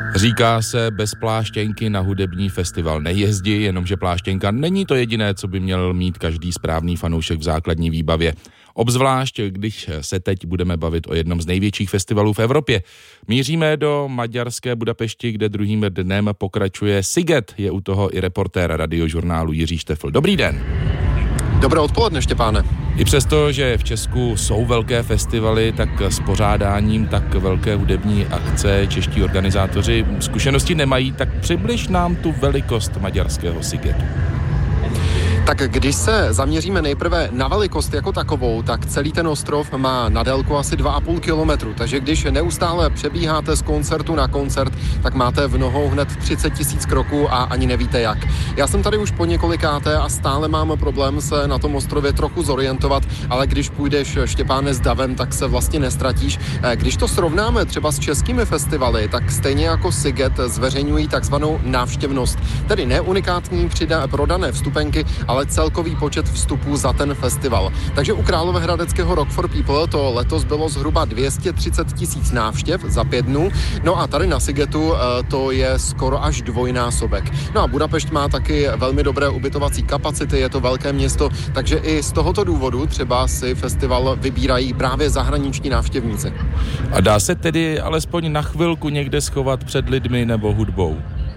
Říká se, bez pláštěnky na hudební festival nejezdí, jenomže pláštěnka není to jediné, co by měl mít každý správný fanoušek v základní výbavě. Obzvlášť, když se teď budeme bavit o jednom z největších festivalů v Evropě. Míříme do maďarské Budapešti, kde druhým dnem pokračuje Sziget. Je u toho i reportér Radiožurnálu Jiří Štefl. Dobrý den. Dobré odpoledne, Štěpáne. I přesto, že v Česku jsou velké festivaly, tak s pořádáním tak velké hudební akce čeští organizátoři zkušenosti nemají, tak přibliž nám tu velikost maďarského Szigetu. Tak když se zaměříme nejprve na velikost jako takovou, tak celý ten ostrov má na délku asi 2,5 kilometru, takže když neustále přebíháte z koncertu na koncert, tak máte v nohou hned 30 000 kroků a ani nevíte jak. Já jsem tady už po několikáté a stále mám problém se na tom ostrově trochu zorientovat, ale když půjdeš, Štěpáne, s davem, tak se vlastně nestratíš. Když to srovnáme třeba s českými festivaly, tak stejně jako Sziget zveřejňují takzvanou návštěvnost, tedy ne unikátní prodané vstupenky, ale celkový počet vstupů za ten festival. Takže u Královéhradeckého Rock for People to letos bylo zhruba 230 000 návštěv za 5 dnů, no a tady na Szigetu to je skoro až dvojnásobek. No a Budapešť má taky velmi dobré ubytovací kapacity, je to velké město, takže i z tohoto důvodu třeba si festival vybírají právě zahraniční návštěvníci. A dá se tedy alespoň na chvilku někde schovat před lidmi nebo hudbou?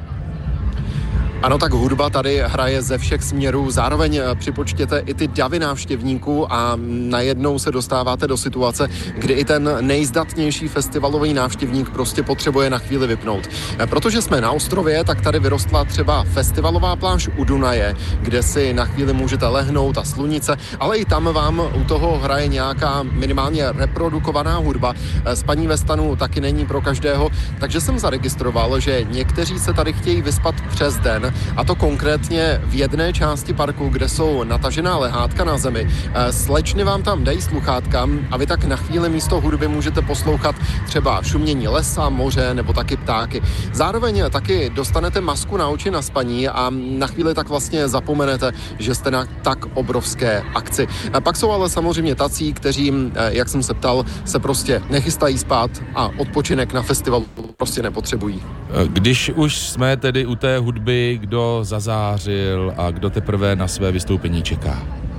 Ano, tak hudba tady hraje ze všech směrů, zároveň připočtěte i ty davy návštěvníků a najednou se dostáváte do situace, kdy i ten nejzdatnější festivalový návštěvník prostě potřebuje na chvíli vypnout. Protože jsme na ostrově, tak tady vyrostla třeba festivalová pláž u Dunaje, kde si na chvíli můžete lehnout a slunice, ale i tam vám u toho hraje nějaká minimálně reprodukovaná hudba. Spaní ve stanu taky není pro každého, takže jsem zaregistroval, že někteří se tady chtějí vyspat přes den, a to konkrétně v jedné části parku, kde jsou natažená lehátka na zemi. Slečny vám tam dají sluchátka a vy tak na chvíli místo hudby můžete poslouchat třeba šumění lesa, moře nebo taky ptáky. Zároveň taky dostanete masku na oči na spaní a na chvíli tak vlastně zapomenete, že jste na tak obrovské akci. Pak jsou ale samozřejmě tací, kteří, jak jsem se ptal, se prostě nechystají spát a odpočinek na festivalu prostě nepotřebují. Když už jsme tedy u té hudby, kdo zazářil a kdo teprve na své vystoupení čeká?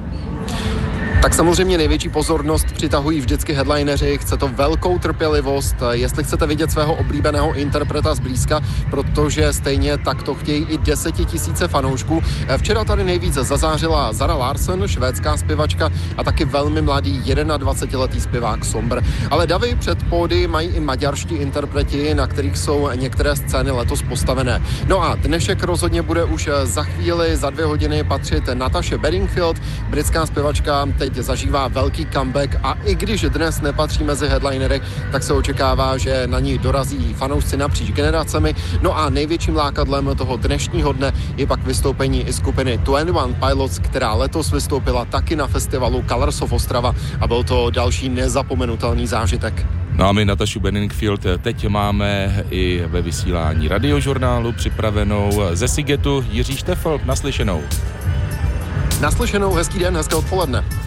Tak samozřejmě největší pozornost přitahují vždycky headlineři, chce to velkou trpělivost, jestli chcete vidět svého oblíbeného interpreta zblízka, protože stejně tak to chtějí i 10 000 fanoušků. Včera tady nejvíce zazářila Zara Larsson, švédská zpěvačka, a taky velmi mladý 21letý zpěvák Sombr. Ale davy před pódy mají i maďarští interpreti, na kterých jsou některé scény letos postavené. No a dnešek rozhodně bude už za chvíli, za 2 hodiny patřit Natasha Bedingfield, britská zpěvačka, teď zažívá velký comeback a i když dnes nepatří mezi headlinery, tak se očekává, že na ní dorazí fanoušci napříč generacemi. No a největším lákadlem toho dnešního dne je pak vystoupení i skupiny 21 Pilots, která letos vystoupila taky na festivalu Colors of Ostrava a byl to další nezapomenutelný zážitek. No a my Natašu Bedingfield teď máme i ve vysílání Radiožurnálu připravenou ze Szigetu. Jiří Štefl, naslyšenou. Naslyšenou, hezký den, hezké odpoledne.